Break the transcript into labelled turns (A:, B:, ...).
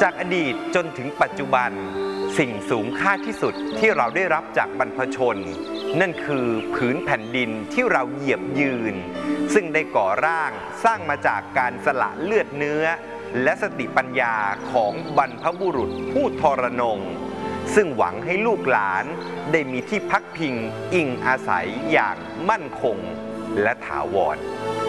A: จากอดีตจนถึงปัจจุบันสิ่งสูงค่าที่สุดที่เราได้รับจากบรรพชนนั่นคือผืนแผ่นดินที่เราเหยียบยืนซึ่งได้ก่อร่างสร้างมาจากการสละเลือดเนื้อและสติปัญญาของบรรพบุรุษผู้ทรนงซึ่งหวังให้ลูกหลานได้มีที่พักพิงอิงอาศัยอย่างมั่นคงและถาวร